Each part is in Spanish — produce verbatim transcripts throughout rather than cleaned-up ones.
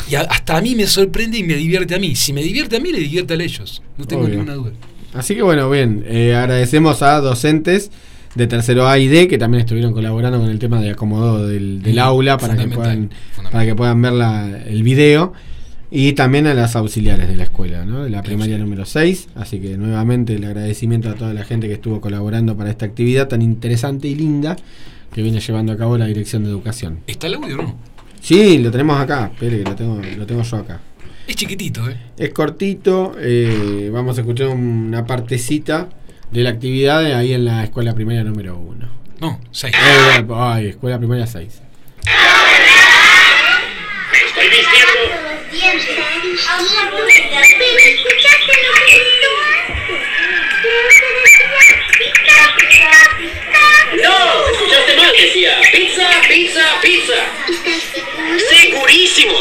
Y a, hasta a mí me sorprende y me divierte a mí. Si me divierte a mí, le divierte a ellos. No tengo Obvio. ninguna duda. Así que bueno, bien, eh, agradecemos a docentes de tercero A y D que también estuvieron colaborando con el tema de acomodo del, del aula para que puedan para que puedan ver la, el video, y también a las auxiliares de la escuela, ¿no? De la primaria número seis. Así que nuevamente el agradecimiento a toda la gente que estuvo colaborando para esta actividad tan interesante y linda que viene llevando a cabo la Dirección de Educación. ¿Está el audio o no? Sí, lo tenemos acá, espere que lo tengo, lo tengo yo acá. Es chiquitito, ¿eh? Es cortito, eh, vamos a escuchar una partecita de la actividad de ahí en la escuela primaria número uno. No, seis. Eh, ay, escuela primaria seis. Me estoy vistiendo. Pero escuchaste lo que gritó antes. No, escuchaste mal, decía pizza, pizza, pizza. ¿Estás seguro? Segurísimo.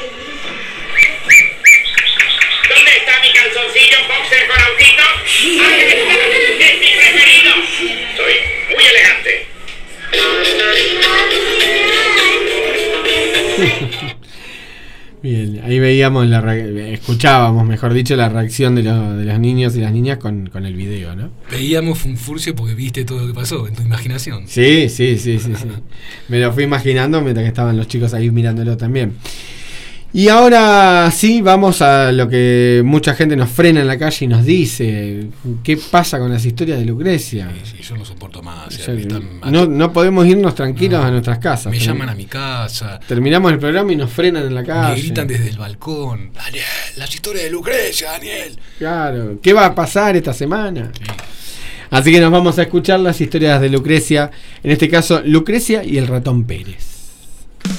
¿Dónde está mi calzoncillo boxer con autito? ¡Es mi preferido! Soy muy elegante. Bien, ahí veíamos, la re- escuchábamos, mejor dicho, la reacción de, lo- de los niños y las niñas con, con el video, ¿no? Veíamos Funfurcio porque viste todo lo que pasó en tu imaginación. Sí, sí, sí, sí, sí. Me lo fui imaginando mientras que estaban los chicos ahí mirándolo también. Y ahora sí, vamos a lo que mucha gente nos frena en la calle y nos dice. ¿Qué pasa con las historias de Lucrecia? Sí, sí, yo no soporto más. Ya o sea, me que están- no, no podemos irnos tranquilos No, a nuestras casas. Me Termin- llaman a mi casa. Terminamos el programa y nos frenan en la Me calle. gritan desde el balcón. Daniel, las historias de Lucrecia, Daniel. Claro, ¿qué va a pasar esta semana? Sí. Así que nos vamos a escuchar las historias de Lucrecia, en este caso Lucrecia y el ratón Pérez.